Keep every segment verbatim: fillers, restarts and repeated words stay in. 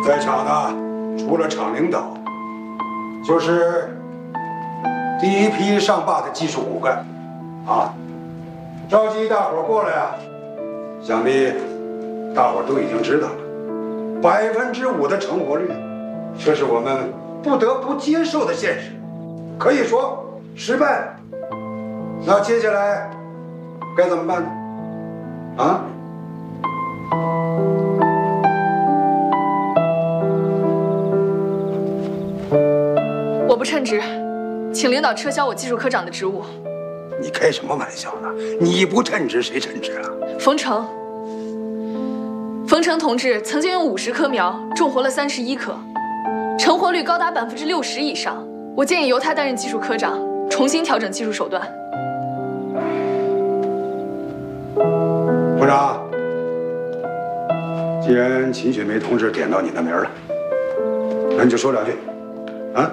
在场的除了厂领导，就是第一批上坝的技术骨干，啊，召集大伙过来啊，想必大伙都已经知道了，百分之五的成活率，这是我们不得不接受的现实，可以说失败了。那接下来该怎么办呢？啊？ 我不称职，请领导撤销我技术科长的职务。 你开什么玩笑呢？你不称职，谁称职啊？ 冯程，冯程同志曾经用五十棵苗种活了三十一棵，成活率高达百分之六十以上。我建议由他担任技术科长，重新调整技术手段。 部长，既然秦雪梅同志点到你的名了，那你就说两句，啊？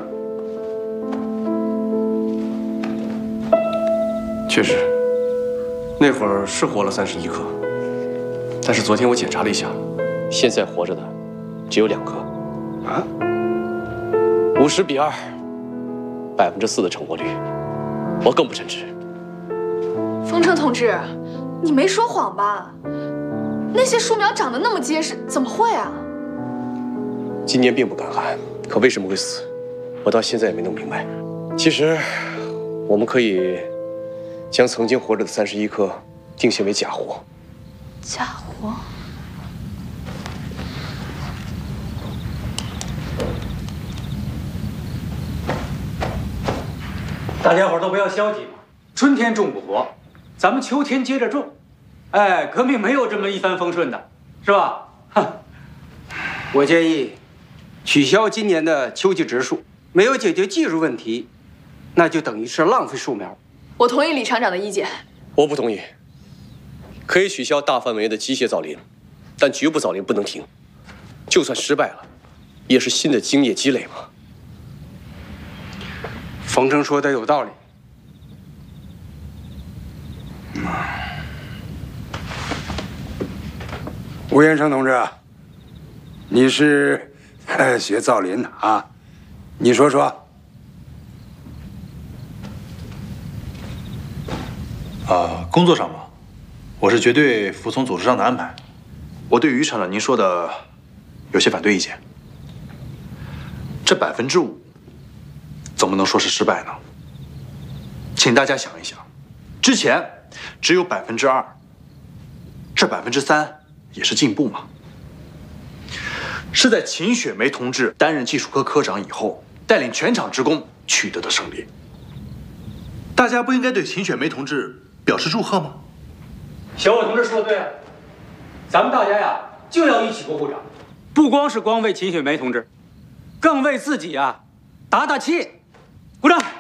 确实，那会儿是活了三十一颗，但是昨天我检查了一下，现在活着的只有两颗。 啊？ 五十比二，百分之四的成活率，我更不称职。 冯程同志，你没说谎吧？那些树苗长得那么结实，怎么会啊？ 今年并不干旱，可为什么会死？我到现在也没弄明白。其实，我们可以将曾经活着的三十一棵定性为假活。 假活？ 大家伙都不要消极嘛，春天种不活，咱们秋天接着种。哎，革命没有这么一帆风顺的，是吧？哈，我建议取消今年的秋季植树，没有解决技术问题，那就等于是浪费树苗。 我同意李厂长的意见。 我不同意。可以取消大范围的机械造林，但局部造林不能停。就算失败了，也是新的经验积累嘛。 冯程说的有道理。 吴延生同志，你是学造林的啊？你说说。 啊，工作上嘛，我是绝对服从组织上的安排。我对于厂长您说的有些反对意见。这百分之五，怎么能说是失败呢？请大家想一想，之前只有百分之二，这百分之三也是进步嘛。是在秦雪梅同志担任技术科科长以后，带领全厂职工取得的胜利。大家不应该对秦雪梅同志表示祝贺吗？ 小伟同志说的对啊，咱们大家呀就要一起鼓鼓掌，不光是光为秦雪梅同志，更为自己啊打打气，鼓掌。